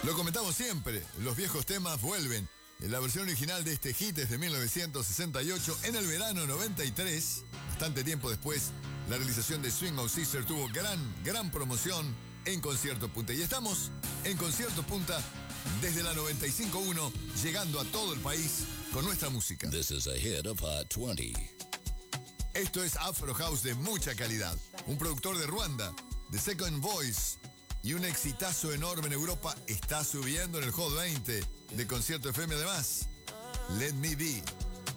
Lo comentamos siempre, los viejos temas vuelven. La versión original de este hit es de 1968, en el verano 93. Bastante tiempo después, la realización de Swing Out Sister tuvo gran promoción en Concierto Punta. Y estamos en Concierto Punta desde la 95.1, llegando a todo el país con nuestra música. This is a hit of Hot 20. Esto es Afro House de mucha calidad. Un productor de Ruanda, The Second Voice, y un exitazo enorme en Europa, está subiendo en el Hot 20 de Concierto FM además. Let Me Be.